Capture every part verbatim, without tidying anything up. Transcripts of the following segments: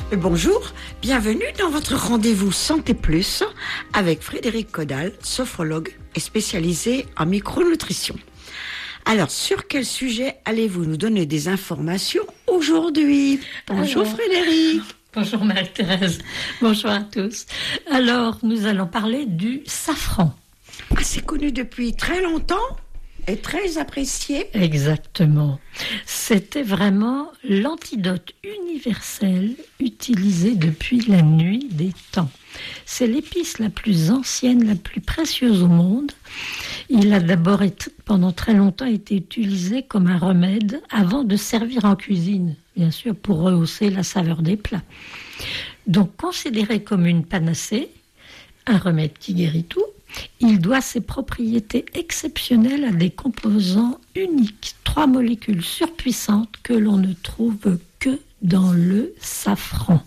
Bonjour, bienvenue dans votre rendez-vous Santé Plus avec Frédéric Caudal, sophrologue et spécialisé en micronutrition. Alors, sur quel sujet allez-vous nous donner des informations aujourd'hui? Bonjour Alors, Frédéric. Bonjour Marie-Thérèse, bonjour à tous. Alors, nous allons parler du safran. Ah, c'est connu depuis très longtemps et très apprécié. Exactement. C'était vraiment l'antidote universel utilisé depuis la nuit des temps. C'est l'épice la plus ancienne, la plus précieuse au monde. Il a d'abord été, pendant très longtemps été utilisé comme un remède avant de servir en cuisine, bien sûr pour rehausser la saveur des plats. Donc considéré comme une panacée, un remède qui guérit tout, il doit ses propriétés exceptionnelles à des composants uniques, trois molécules surpuissantes que l'on ne trouve que dans le safran.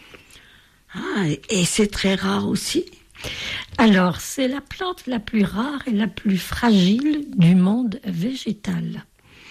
Ah, et c'est très rare aussi? Alors, c'est la plante la plus rare et la plus fragile du monde végétal.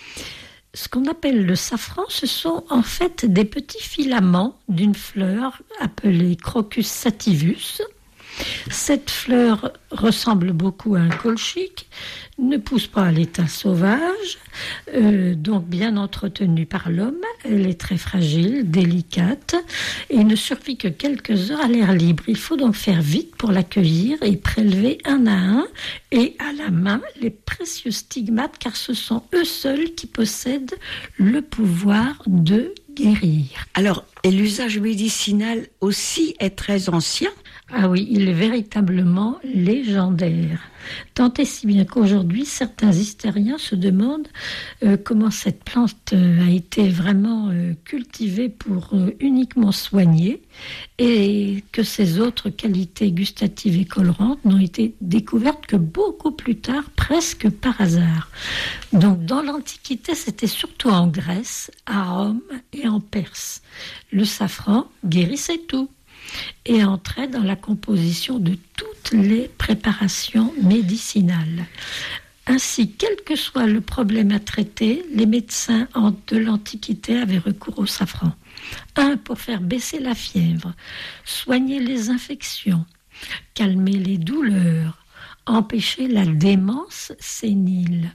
Ce qu'on appelle le safran, ce sont en fait des petits filaments d'une fleur appelée Crocus sativus. Cette fleur ressemble beaucoup à un colchique, ne pousse pas à l'état sauvage, euh, donc bien entretenue par l'homme. Elle est très fragile, délicate et ne survit que quelques heures à l'air libre. Il faut donc faire vite pour l'accueillir et prélever un à un et à la main les précieux stigmates, car ce sont eux seuls qui possèdent le pouvoir de guérir. Alors, et l'usage médicinal aussi est très ancien? Ah oui, il est véritablement légendaire. Tant et si bien qu'aujourd'hui, certains historiens se demandent euh, comment cette plante euh, a été vraiment euh, cultivée pour euh, uniquement soigner, et que ses autres qualités gustatives et colorantes n'ont été découvertes que beaucoup plus tard, presque par hasard. Donc dans l'Antiquité, c'était surtout en Grèce, à Rome et en Perse. Le safran guérissait tout et entrait dans la composition de toutes les préparations médicinales. Ainsi, quel que soit le problème à traiter, les médecins de l'Antiquité avaient recours au safran. Un, pour faire baisser la fièvre, soigner les infections, calmer les douleurs, empêcher la démence sénile,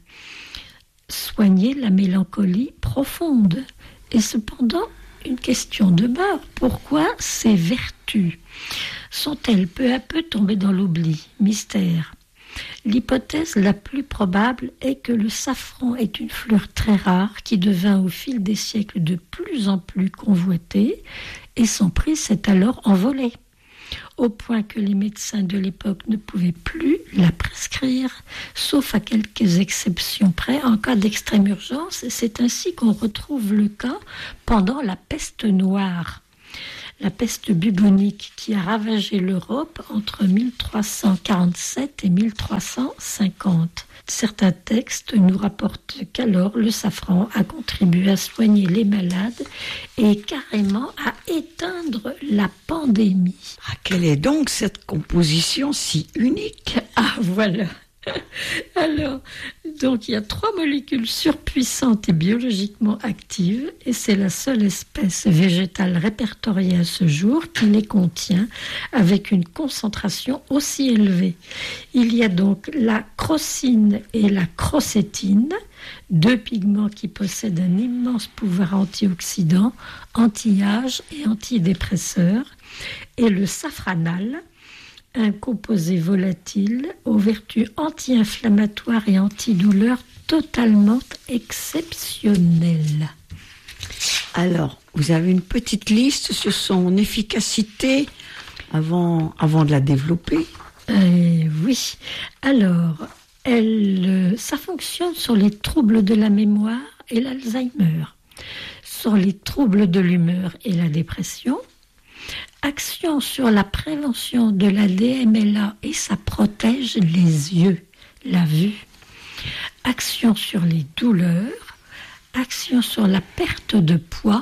soigner la mélancolie profonde. Et cependant, une question demeure. Pourquoi ces vertus sont-elles peu à peu tombées dans l'oubli? Mystère. L'hypothèse la plus probable est que le safran est une fleur très rare qui devint au fil des siècles de plus en plus convoitée, et son prix s'est alors envolé, au point que les médecins de l'époque ne pouvaient plus la prescrire, sauf à quelques exceptions près, en cas d'extrême urgence. Et c'est ainsi qu'on retrouve le cas pendant la peste noire, la peste bubonique qui a ravagé l'Europe entre mille trois cent quarante-sept et mille trois cent cinquante. Certains textes nous rapportent qu'alors le safran a contribué à soigner les malades et carrément à éteindre la pandémie. Ah, quelle est donc cette composition si unique? Ah, voilà. Alors, donc il y a trois molécules surpuissantes et biologiquement actives, et c'est la seule espèce végétale répertoriée à ce jour qui les contient avec une concentration aussi élevée. Il y a donc la crocine et la crocétine, deux pigments qui possèdent un immense pouvoir antioxydant, anti-âge et antidépresseur, et le safranal, un composé volatile aux vertus anti-inflammatoires et antidouleurs totalement exceptionnelles. Alors, vous avez une petite liste sur son efficacité avant, avant de la développer? euh, Oui. Alors, elle, ça fonctionne sur les troubles de la mémoire et l'Alzheimer, sur les troubles de l'humeur et la dépression, action sur la prévention de la D M L A et ça protège les yeux, la vue. Action sur les douleurs, action sur la perte de poids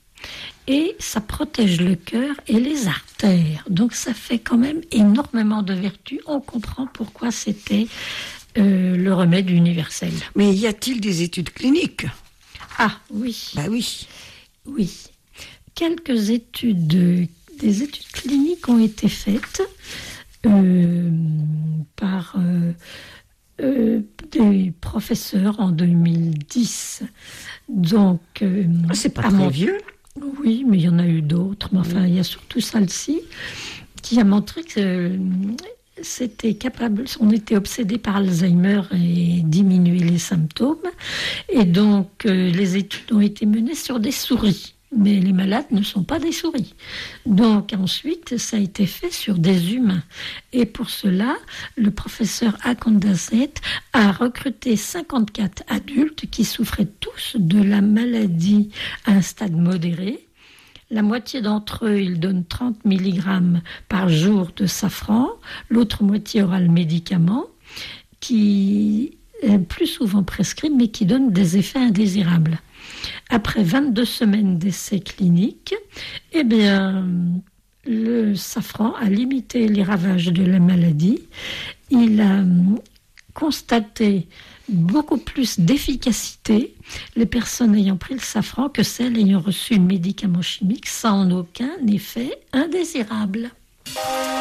et ça protège le cœur et les artères. Donc ça fait quand même énormément de vertus. On comprend pourquoi c'était euh, le remède universel. Mais y a-t-il des études cliniques? Ah oui. Bah oui. Oui. quelques études, euh, des études cliniques ont été faites euh, par euh, euh, des professeurs en deux mille dix. Donc, euh, c'est pas très mon... vieux. Oui, mais il y en a eu d'autres. Mais enfin, oui. Il y a surtout celle-ci qui a montré que euh, c'était capable, on était obsédé par Alzheimer et diminuer les symptômes. Et donc, euh, les études ont été menées sur des souris. Mais les malades ne sont pas des souris. Donc ensuite, ça a été fait sur des humains. Et pour cela, le professeur Akondazet a recruté cinquante-quatre adultes qui souffraient tous de la maladie à un stade modéré. La moitié d'entre eux, ils donnent trente milligrammes par jour de safran. L'autre moitié aura le médicament qui est plus souvent prescrit, mais qui donne des effets indésirables. Après vingt-deux semaines d'essais cliniques, eh bien, le safran a limité les ravages de la maladie. Il a constaté beaucoup plus d'efficacité les personnes ayant pris le safran que celles ayant reçu un médicament chimique sans aucun effet indésirable.